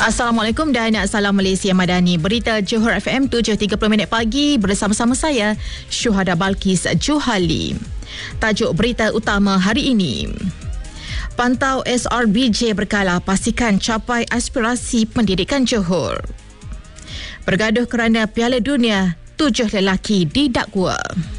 Assalamualaikum dan salam Malaysia Madani. Berita Johor FM 7.30 pagi bersama-sama saya Syuhada Balkis Johali. Tajuk berita utama hari ini. Pantau SRBJ berkala pastikan capai aspirasi pendidikan Johor. Bergaduh kerana Piala Dunia, 7 lelaki didakwa.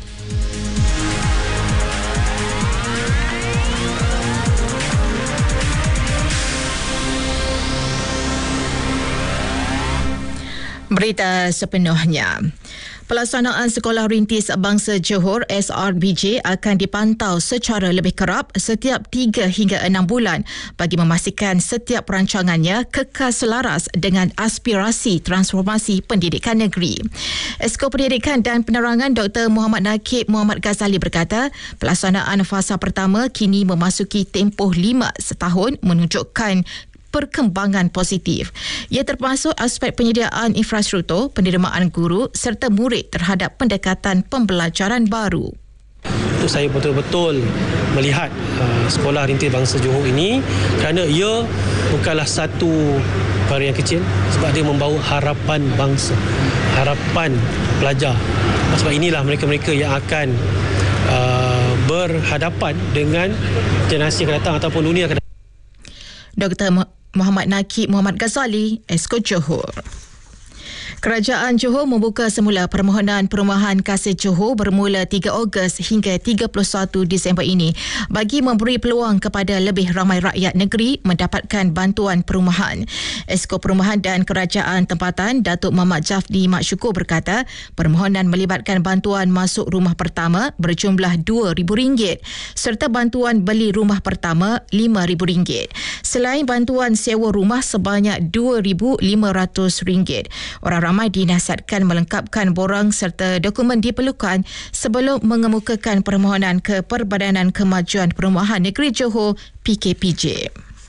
Berita sepenuhnya. Pelaksanaan Sekolah Rintis Bangsa Johor SRBJ akan dipantau secara lebih kerap setiap 3 hingga 6 bulan bagi memastikan setiap perancangannya kekal selaras dengan aspirasi transformasi pendidikan negeri. Esko Pendidikan dan Penerangan Dr. Muhammad Nakib Muhammad Ghazali berkata, pelaksanaan fasa pertama kini memasuki tempoh 5 setahun menunjukkan perkembangan positif. Ia termasuk aspek penyediaan infrastruktur, penerimaan guru serta murid terhadap pendekatan pembelajaran baru. Untuk saya betul-betul melihat Sekolah Rintis Bangsa Johor ini kerana ia bukanlah satu perkara yang kecil sebab dia membawa harapan bangsa, harapan pelajar. Sebab inilah mereka-mereka yang akan berhadapan dengan generasi akan datang ataupun dunia akan datang. Dr. Muhammad Nakib Muhammad Ghazali, Esko Johor. Kerajaan Johor membuka semula permohonan perumahan Kasih Johor bermula 3 Ogos hingga 31 Disember ini bagi memberi peluang kepada lebih ramai rakyat negeri mendapatkan bantuan perumahan. Esko Perumahan dan Kerajaan Tempatan Datuk Muhammad Jafdi Mak Syukur berkata, permohonan melibatkan bantuan masuk rumah pertama berjumlah RM2,000 serta bantuan beli rumah pertama RM5,000. Selain bantuan sewa rumah sebanyak RM2,500. Orang ramai dinasihatkan melengkapkan borang serta dokumen diperlukan sebelum mengemukakan permohonan ke Perbadanan Kemajuan Perumahan Negeri Johor PKPJ.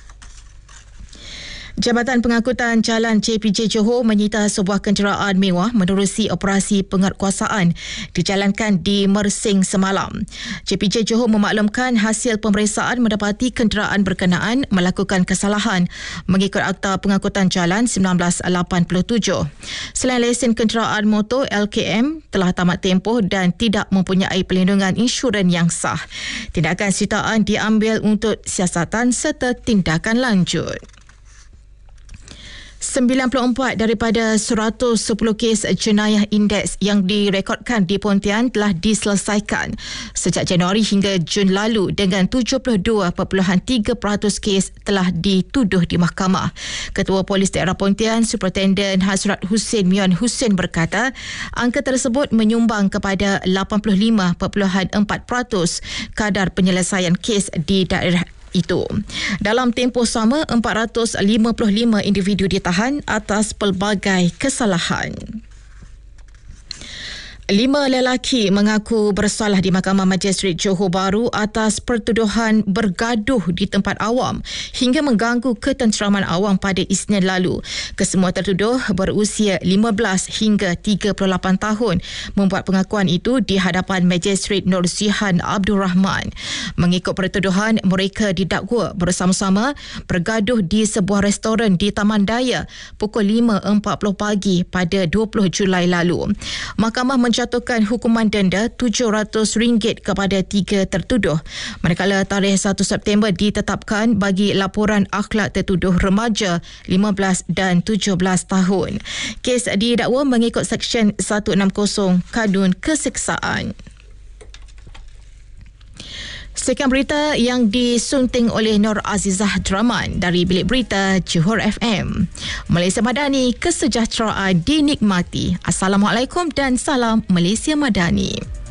Jabatan Pengangkutan Jalan JPJ Johor menyita sebuah kenderaan mewah menerusi operasi penguatkuasaan dijalankan di Mersing semalam. JPJ Johor memaklumkan hasil pemeriksaan mendapati kenderaan berkenaan melakukan kesalahan mengikut Akta Pengangkutan Jalan 1987. Selain lesen kenderaan motor LKM telah tamat tempoh dan tidak mempunyai pelindungan insurans yang sah. Tindakan sitaan diambil untuk siasatan serta tindakan lanjut. 94 daripada 110 kes jenayah indeks yang direkodkan di Pontian telah diselesaikan sejak Januari hingga Jun lalu dengan 72.3% kes telah dituduh di mahkamah. Ketua Polis Daerah Pontian, Superintendent Hazrat Hussein Mion Hussein berkata, angka tersebut menyumbang kepada 85.4% kadar penyelesaian kes di daerah itu. Dalam tempoh sama, 455 individu ditahan atas pelbagai kesalahan. 5 lelaki mengaku bersalah di Mahkamah Magistrate Johor Bahru atas pertuduhan bergaduh di tempat awam hingga mengganggu ketenteraman awam pada Isnin lalu. Kesemua tertuduh berusia 15 hingga 38 tahun membuat pengakuan itu di hadapan Magistrate Nur Zihan Abdul Rahman. Mengikut pertuduhan, mereka didakwa bersama-sama bergaduh di sebuah restoran di Taman Daya pukul 5.40 pagi pada 20 Julai lalu. Mahkamah menjatuhkan hukuman denda RM700 kepada 3 tertuduh, manakala tarikh 1 September ditetapkan bagi laporan akhlak tertuduh remaja 15 dan 17 tahun. Kes didakwa mengikut Seksyen 160 Kanun Keseksaan. Sekian berita yang disunting oleh Nur Azizah Draman dari Bilik Berita Johor FM. Malaysia Madani, kesejahteraan dinikmati. Assalamualaikum dan salam Malaysia Madani.